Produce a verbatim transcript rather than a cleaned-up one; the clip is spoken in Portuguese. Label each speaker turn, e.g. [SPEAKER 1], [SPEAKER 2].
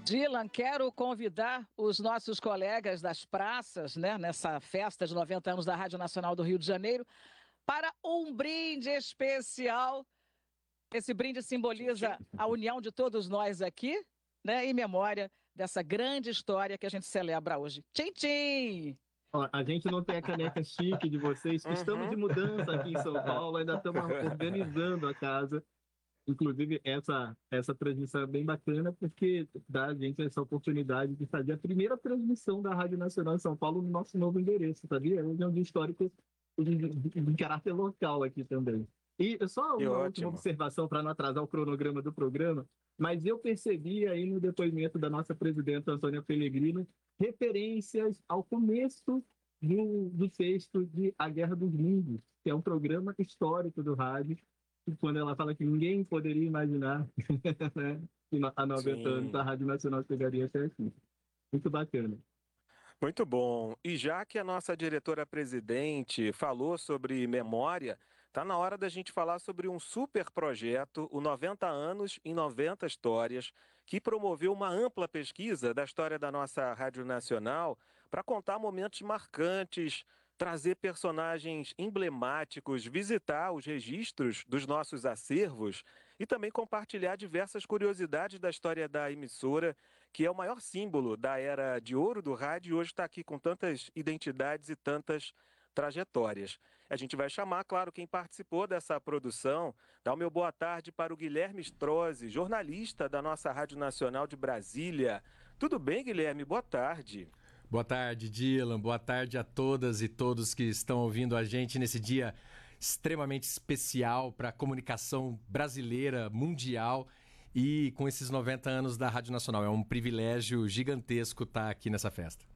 [SPEAKER 1] Dylan, quero convidar os nossos colegas das praças, né, nessa festa de noventa anos da Rádio Nacional do Rio de Janeiro, para um brinde especial. Esse brinde simboliza a união de todos nós aqui, né, em memória dessa grande história que a gente celebra hoje. Tchim, tchim!
[SPEAKER 2] Ó, a gente não tem a caneca chique de vocês. Estamos de mudança aqui em São Paulo, ainda estamos organizando a casa. Inclusive, essa, essa transmissão é bem bacana porque dá a gente essa oportunidade de fazer a primeira transmissão da Rádio Nacional de São Paulo no nosso novo endereço, sabia? Hoje é um dia histórico de, de, de caráter local aqui também. E só uma última observação para não atrasar o cronograma do programa, mas eu percebi aí no depoimento da nossa presidenta Antônia Pellegrino referências ao começo do, do texto de A Guerra dos Mundos, que é um programa histórico do rádio, quando ela fala que ninguém poderia imaginar, né, que há noventa anos a Rádio Nacional chegaria até aqui. Muito bacana.
[SPEAKER 3] Muito bom. E já que a nossa diretora-presidente falou sobre memória, está na hora da gente falar sobre um super projeto, o noventa anos em noventa histórias, que promoveu uma ampla pesquisa da história da nossa Rádio Nacional para contar momentos marcantes, trazer personagens emblemáticos, visitar os registros dos nossos acervos e também compartilhar diversas curiosidades da história da emissora, que é o maior símbolo da era de ouro do rádio e hoje está aqui com tantas identidades e tantas trajetórias. A gente vai chamar, claro, quem participou dessa produção. Dá o meu boa tarde para o Guilherme Strozzi, jornalista da nossa Rádio Nacional de Brasília. Tudo bem, Guilherme? Boa tarde.
[SPEAKER 4] Boa tarde, Dylan. Boa tarde a todas e todos que estão ouvindo a gente nesse dia extremamente especial para a comunicação brasileira, mundial e com esses noventa anos da Rádio Nacional. É um privilégio gigantesco estar aqui nessa festa.